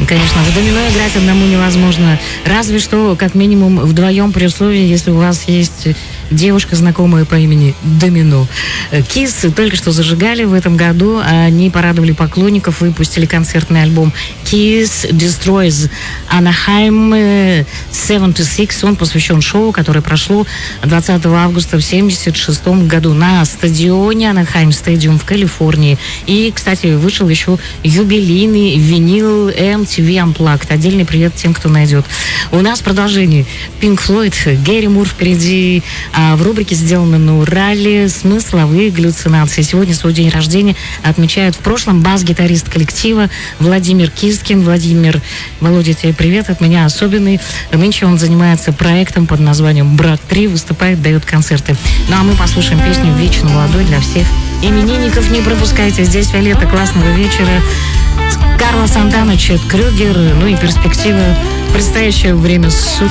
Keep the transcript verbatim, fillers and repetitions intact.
Конечно, в домино играть одному невозможно. Разве что, как минимум, вдвоем, при условии, если у вас есть девушка, знакомая по имени Домино. Кисс только что зажигали в этом году. Они порадовали поклонников, выпустили концертный альбом Kiss Destroys Anaheim семьдесят шесть. Он посвящен шоу, которое прошло двадцатого августа в семьдесят шестом году на стадионе Anaheim Stadium в Калифорнии. И, кстати, вышел еще юбилейный винил эм ти ви Unplugged. Отдельный привет тем, кто найдет. У нас продолжение. Pink Floyd, Гэри Мур впереди. А в рубрике «Сделано на Урале» смысловые галлюцинации. Сегодня свой день рождения отмечают в прошлом бас-гитарист коллектива Владимир Кисткин. Владимир, Володя, тебе привет от меня особенный. Нынче он занимается проектом под названием «Брат три», выступает, дает концерты. Ну а мы послушаем песню «Вечно молодой» для всех именинников. Не пропускайте. Здесь Виолетта. Классного вечера. Карлос Сантана, Чет Крюгер. Ну и перспектива. Предстоящее время с